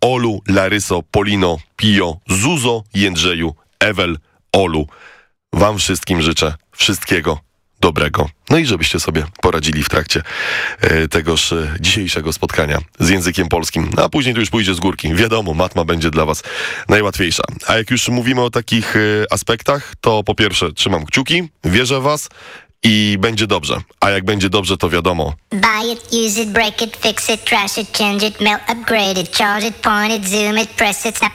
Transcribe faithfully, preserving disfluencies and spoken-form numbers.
Olu, Laryso, Polino, Pio, Zuzo, Jędrzeju, Ewel, Olu. Wam wszystkim życzę wszystkiego dobrego. No i żebyście sobie poradzili w trakcie e, tegoż e, dzisiejszego spotkania z językiem polskim. No, a później to już pójdzie z górki. Wiadomo, matma będzie dla was najłatwiejsza. A jak już mówimy o takich e, aspektach, to po pierwsze trzymam kciuki, wierzę w was i będzie dobrze. A jak będzie dobrze, to wiadomo. Buy it, use it, break it, fix it, trash it, change it, melt, upgrade it, charge it, point it, zoom it, press it, snap